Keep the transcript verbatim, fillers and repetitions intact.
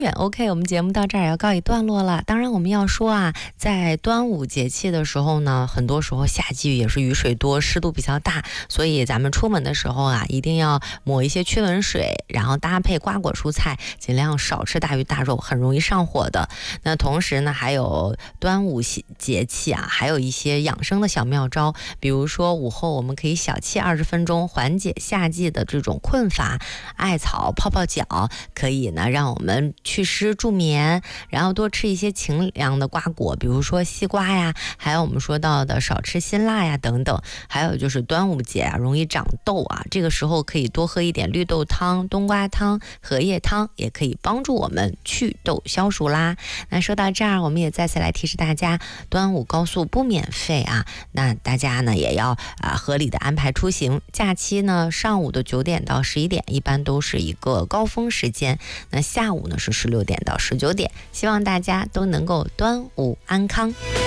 远 OK， 我们节目到这儿也要告一段落了。当然我们要说啊，在端午节气的时候呢，很多时候夏季也是雨水多，湿度比较大，所以咱们出门的时候啊，一定要抹一些驱蚊水，然后搭配瓜果蔬菜，尽量少吃大鱼大肉，很容易上火的。那同时呢，还有端午节气啊，还有一些养生的小妙招，比如说午后我们可以小憩二十分钟，缓解夏季的这种困乏。艾草泡泡脚，可以呢让我们祛湿助眠，然后多吃一些清凉的瓜果，比如说西瓜呀，还有我们说到的少吃辛辣呀等等。还有就是端午节啊，容易长痘啊，这个时候可以多喝一点绿豆汤、冬瓜汤、荷叶汤，也可以帮助我们祛痘消暑啦。那说到这儿，我们也再次来提示大家，端午高速不免费啊，那大家呢也要啊合理的安排出行。假期呢，上午的九点到十一点一般都是一个高峰时间，那下午呢是十六点到十九点，希望大家都能够端午安康。